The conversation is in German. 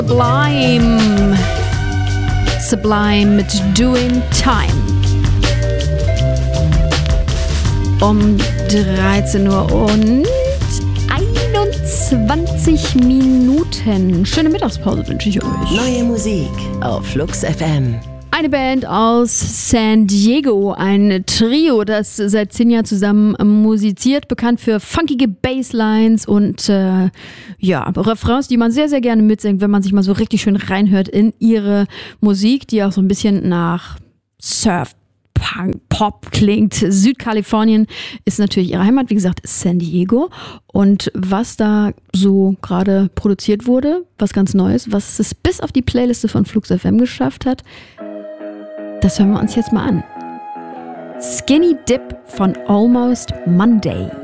Sublime mit Doing Time. Um 13 Uhr und 21 Minuten. Schöne Mittagspause wünsche ich euch. Neue Musik auf Flux FM. Eine Band aus San Diego, ein Trio, das seit 10 Jahren zusammen musiziert, bekannt für funkige Basslines und Refrains, die man sehr, sehr gerne mitsingt, wenn man sich mal so richtig schön reinhört in ihre Musik, die auch so ein bisschen nach Surf, Punk, Pop klingt. Südkalifornien ist natürlich ihre Heimat, wie gesagt, San Diego. Und was da so gerade produziert wurde, was ganz Neues, was es bis auf die Playliste von Flux FM geschafft hat, das hören wir uns jetzt mal an. Skinny Dip von Almost Monday.